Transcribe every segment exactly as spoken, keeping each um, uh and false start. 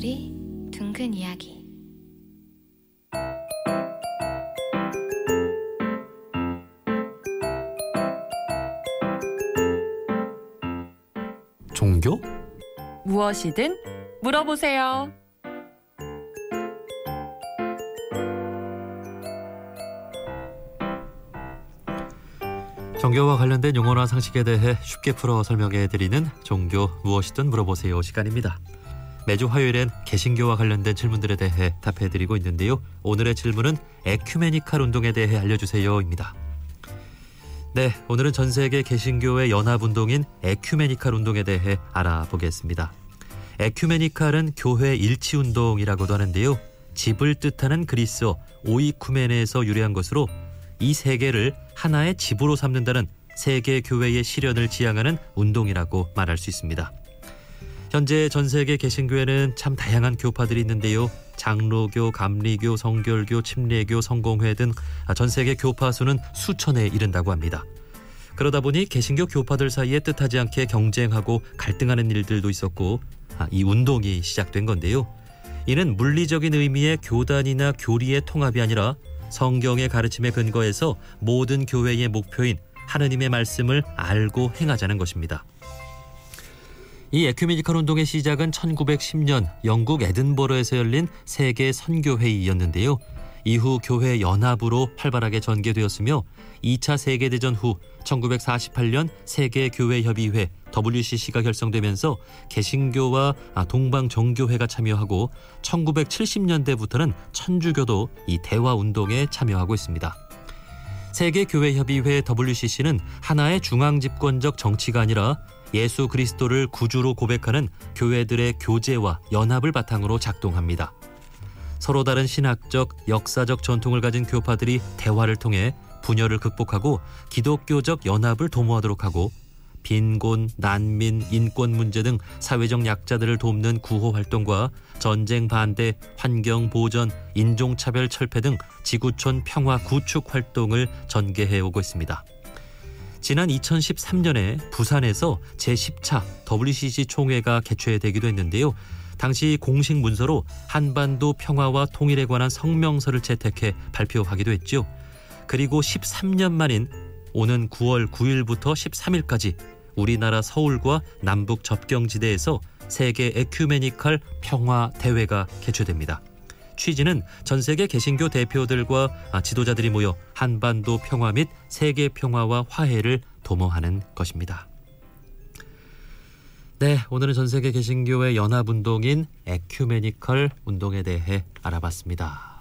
목소리 둥근 이야기. 종교? 무엇이든 물어보세요. 종교와 관련된 용어나 상식에 대해 쉽게 풀어 설명해드리는 종교 무엇이든 물어보세요 시간입니다. 매주 화요일엔 개신교와 관련된 질문들에 대해 답해드리고 있는데요. 오늘의 질문은 에큐메니칼 운동에 대해 알려주세요입니다. 네, 오늘은 전 세계 개신교의 연합운동인 에큐메니칼 운동에 대해 알아보겠습니다. 에큐메니칼은 교회 일치운동이라고도 하는데요. 집을 뜻하는 그리스어 오이쿠메네에서 유래한 것으로 이 세계를 하나의 집으로 삼는다는 세계 교회의 실현을 지향하는 운동이라고 말할 수 있습니다. 현재 전 세계 개신교에는 참 다양한 교파들이 있는데요. 장로교, 감리교, 성결교, 침례교, 성공회 등 전 세계 교파 수는 수천에 이른다고 합니다. 그러다 보니 개신교 교파들 사이에 뜻하지 않게 경쟁하고 갈등하는 일들도 있었고 이 운동이 시작된 건데요. 이는 물리적인 의미의 교단이나 교리의 통합이 아니라 성경의 가르침에 근거해서 모든 교회의 목표인 하느님의 말씀을 알고 행하자는 것입니다. 이 에큐메니칼 운동의 시작은 천구백십 년 영국 에든버러에서 열린 세계 선교회의였는데요. 이후 교회 연합으로 활발하게 전개되었으며 이 차 세계대전 후 천구백사십팔 년 세계교회협의회 더블유씨씨가 결성되면서 개신교와 동방정교회가 참여하고 천구백칠십 년대부터는 천주교도 이 대화운동에 참여하고 있습니다. 세계교회협의회 더블유씨씨는 하나의 중앙집권적 정치가 아니라 예수 그리스도를 구주로 고백하는 교회들의 교제와 연합을 바탕으로 작동합니다. 서로 다른 신학적, 역사적 전통을 가진 교파들이 대화를 통해 분열을 극복하고 기독교적 연합을 도모하도록 하고 빈곤, 난민, 인권 문제 등 사회적 약자들을 돕는 구호 활동과 전쟁 반대, 환경 보전, 인종차별 철폐 등 지구촌 평화 구축 활동을 전개해오고 있습니다. 지난 이천십삼 년에 부산에서 제십 차 더블유씨씨 총회가 개최되기도 했는데요. 당시 공식 문서로 한반도 평화와 통일에 관한 성명서를 채택해 발표하기도 했죠. 그리고 십삼 년 만인 오는 구월 구일부터 십삼일까지 우리나라 서울과 남북 접경지대에서 세계 에큐메니칼 평화 대회가 개최됩니다. 취지는 전 세계 개신교 대표들과 지도자들이 모여 한반도 평화 및 세계 평화와 화해를 도모하는 것입니다. 네, 오늘은 전 세계 개신교의 연합운동인 에큐메니칼 운동에 대해 알아봤습니다.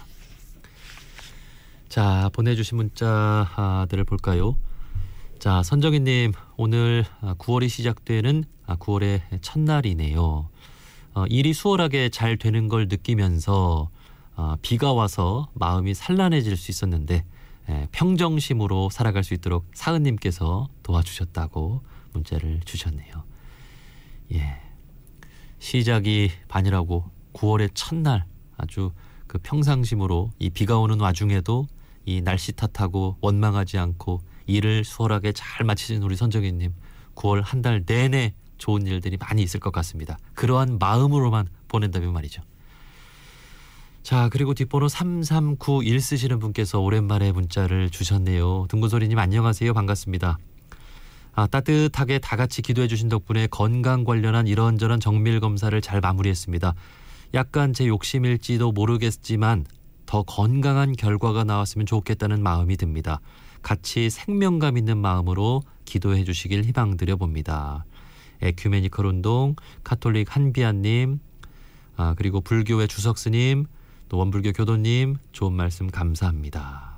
자, 보내주신 문자들을 볼까요? 자, 선정희님, 오늘 구월이 시작되는 구월의 첫날이네요. 어, 일이 수월하게 잘 되는 걸 느끼면서 어, 비가 와서 마음이 산란해질 수 있었는데 에, 평정심으로 살아갈 수 있도록 사은님께서 도와주셨다고 문자를 주셨네요. 예, 시작이 반이라고 구월의 첫날 아주 그 평상심으로 이 비가 오는 와중에도 이 날씨 탓하고 원망하지 않고 일을 수월하게 잘 마치신 우리 선정희님, 구월 한 달 내내 좋은 일들이 많이 있을 것 같습니다. 그러한 마음으로만 보낸다면 말이죠. 자, 그리고 뒷번호 삼삼구일 쓰시는 분께서 오랜만에 문자를 주셨네요. 둥근소리님 안녕하세요. 반갑습니다. 아, 따뜻하게 다 같이 기도해 주신 덕분에 건강 관련한 이런저런 정밀검사를 잘 마무리했습니다. 약간 제 욕심일지도 모르겠지만 더 건강한 결과가 나왔으면 좋겠다는 마음이 듭니다. 같이 생명감 있는 마음으로 기도해 주시길 희망드려 봅니다. 에큐메니컬 운동, 카톨릭 한비아님, 아, 그리고 불교의 주석스님, 또 원불교 교도님 좋은 말씀 감사합니다.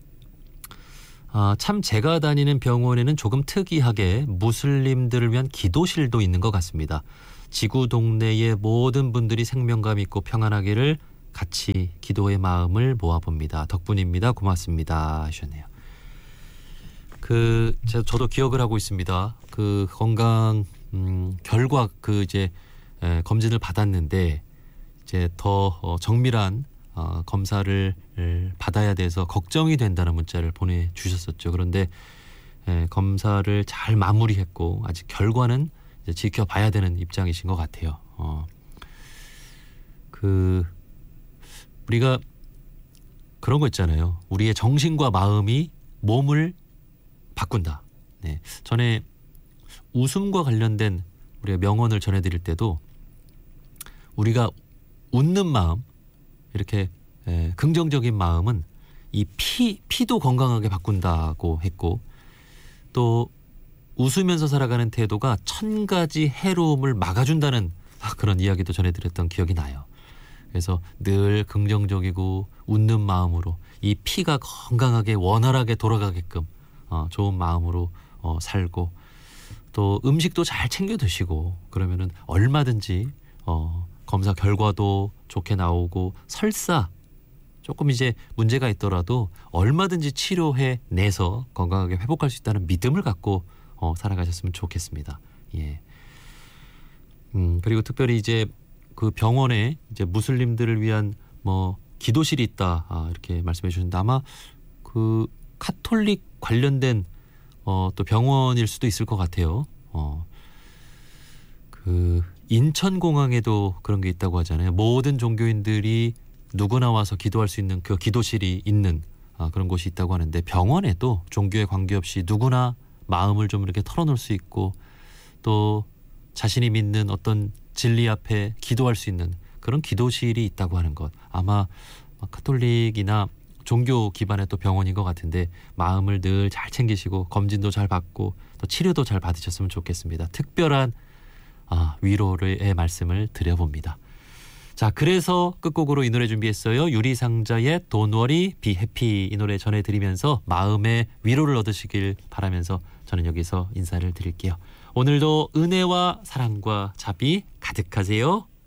아, 참 제가 다니는 병원에는 조금 특이하게 무슬림들을 위한 기도실도 있는 것 같습니다. 지구 동네의 모든 분들이 생명감 있고 평안하기를 같이 기도의 마음을 모아봅니다. 덕분입니다. 고맙습니다 하셨네요. 그 제, 저도 기억을 하고 있습니다. 그 건강 음, 결과 그 이제 에, 검진을 받았는데 이제 더 어, 정밀한 어, 검사를 에, 받아야 돼서 걱정이 된다는 문자를 보내주셨었죠. 그런데 에, 검사를 잘 마무리했고 아직 결과는 이제 지켜봐야 되는 입장이신 것 같아요. 어. 그 우리가 그런 거 있잖아요. 우리의 정신과 마음이 몸을 바꾼다. 네. 전에 웃음과 관련된 우리가 명언을 전해드릴 때도 우리가 웃는 마음, 이렇게 에, 긍정적인 마음은 이 피, 피도 건강하게 바꾼다고 했고, 또 웃으면서 살아가는 태도가 천 가지 해로움을 막아준다는 그런 이야기도 전해드렸던 기억이 나요. 그래서 늘 긍정적이고 웃는 마음으로 이 피가 건강하게 원활하게 돌아가게끔 어, 좋은 마음으로 어, 살고, 또 음식도 잘 챙겨 드시고, 그러면은 얼마든지 어, 검사 결과도 좋게 나오고, 설사 조금 이제 문제가 있더라도 얼마든지 치료해 내서 건강하게 회복할 수 있다는 믿음을 갖고 어, 살아가셨으면 좋겠습니다. 예. 음, 그리고 특별히 이제 그 병원에 이제 무슬림들을 위한 뭐 기도실이 있다, 아, 이렇게 말씀해 주셨는데, 아마 그 카톨릭 관련된 어, 또 병원일 수도 있을 것 같아요. 어, 그 인천공항에도 그런 게 있다고 하잖아요. 모든 종교인들이 누구나 와서 기도할 수 있는 그 기도실이 있는 아, 그런 곳이 있다고 하는데, 병원에도 종교에 관계없이 누구나 마음을 좀 이렇게 털어놓을 수 있고, 또 자신이 믿는 어떤 진리 앞에 기도할 수 있는 그런 기도실이 있다고 하는 것, 아마 카톨릭이나 종교 기반의 또 병원인 것 같은데, 마음을 늘 잘 챙기시고 검진도 잘 받고 또 치료도 잘 받으셨으면 좋겠습니다. 특별한 아, 위로의 말씀을 드려봅니다. 자, 그래서 끝곡으로 이 노래 준비했어요. 유리상자의 Don't Worry, Be Happy, 이 노래 전해드리면서 마음의 위로를 얻으시길 바라면서 저는 여기서 인사를 드릴게요. 오늘도 은혜와 사랑과 자비 가득하세요.